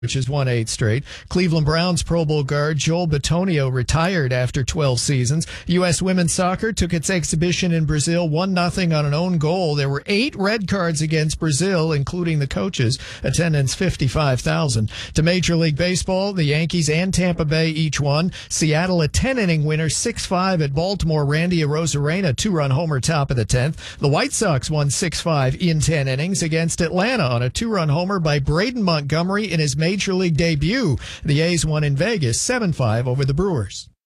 which has won 8 straight. Cleveland Browns Pro Bowl guard Joel Bitonio retired after 12 seasons. U.S. women's soccer took its exhibition in Brazil 1-0 on an own goal. There were 8 red cards against Brazil, including the coaches. Attendance 55,000. To Major League Baseball, the Yankees and Tampa Bay each won. Seattle a 10-inning winner, 6-5 at Baltimore. Randy Arozarena, 2-run homer top of the 10th. The White Sox won 6-5 in 10 innings against Atlanta on a 2-run homer by Braden Montgomery in his Major League debut. The A's won in Vegas 7-5 over the Brewers.